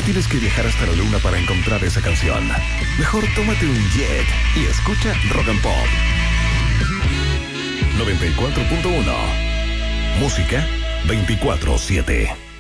tienes que viajar hasta la luna para encontrar esa canción. Mejor tómate un jet y escucha Rock and Pop 94.1. Música 24/7.